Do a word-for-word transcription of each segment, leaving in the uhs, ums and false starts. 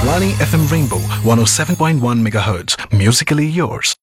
Akashvani F M Rainbow one oh seven point one megahertz. Musically yours.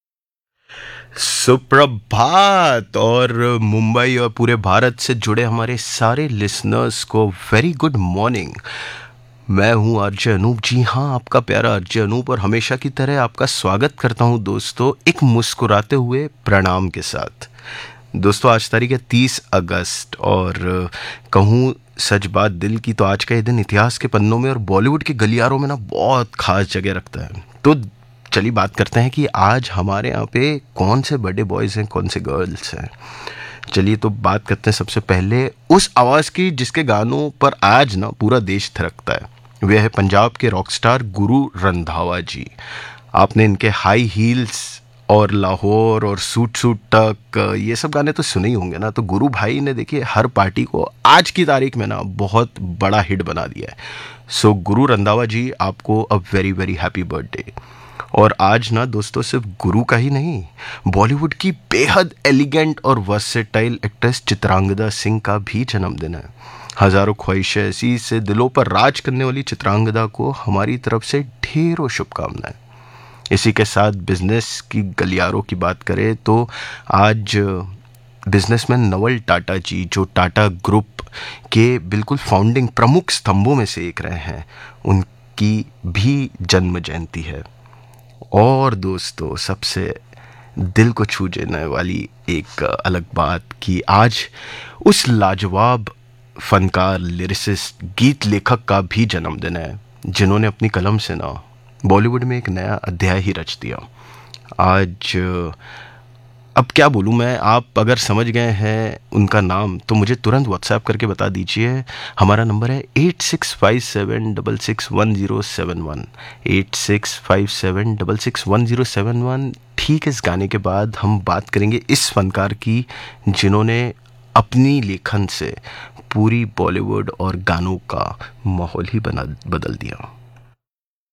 सुप्रभात और मुंबई और पूरे भारत से जुड़े हमारे सारे लिसनर्स को वेरी गुड मॉर्निंग। मैं हूं आरजे अनूप। जी हाँ, आपका प्यारा आरजे अनूप, और हमेशा की तरह आपका स्वागत करता हूं दोस्तों एक मुस्कुराते हुए प्रणाम के साथ। दोस्तों आज तारीख है तीस अगस्त और कहूँ सच बात दिल की तो आज का ये दिन इतिहास के पन्नों में और बॉलीवुड के गलियारों में ना बहुत खास जगह रखता है। तो चलिए बात करते हैं कि आज हमारे यहाँ पे कौन से बर्थडे बॉयज़ हैं, कौन से गर्ल्स हैं। चलिए तो बात करते हैं सबसे पहले उस आवाज़ की जिसके गानों पर आज ना पूरा देश थिरकता है। वे है पंजाब के रॉकस्टार गुरु रंधावा जी। आपने इनके हाई हील्स और लाहौर और सूट सूट तक ये सब गाने तो सुने ही होंगे ना। तो गुरु भाई ने देखिए हर पार्टी को आज की तारीख में ना बहुत बड़ा हिट बना दिया है। सो गुरु रंधावा जी, आपको a very very happy birthday. और आज ना दोस्तों सिर्फ गुरु का ही नहीं, बॉलीवुड की बेहद एलिगेंट और वर्सेटाइल एक्ट्रेस चित्रांगदा सिंह का भी जन्मदिन है। हजारों ख्वाहिशें ऐसी से दिलों पर राज करने वाली चित्रांगदा को हमारी तरफ से ढेरों शुभकामनाएं। इसी के साथ बिजनेस की गलियारों की बात करें तो आज बिजनेसमैन नवल टाटा जी, जो टाटा ग्रुप के बिल्कुल फाउंडिंग प्रमुख स्तंभों में से एक रहे हैं, उनकी भी जन्म जयंती है। और दोस्तों सबसे दिल को छू जाने वाली एक अलग बात कि आज उस लाजवाब फनकार, लिरिसिस्ट, गीत लेखक का भी जन्मदिन है, जिन्होंने अपनी कलम से ना बॉलीवुड में एक नया अध्याय ही रच दिया। आज अब क्या बोलूँ मैं, आप अगर समझ गए हैं उनका नाम तो मुझे तुरंत व्हाट्सएप करके बता दीजिए। हमारा नंबर है eight six five seven double six one zero seven one eight six five seven double six one zero seven one. ठीक, इस गाने के बाद हम बात करेंगे इस फनकार की जिन्होंने अपनी लेखन से पूरी बॉलीवुड और गानों का माहौल ही बना बदल दिया।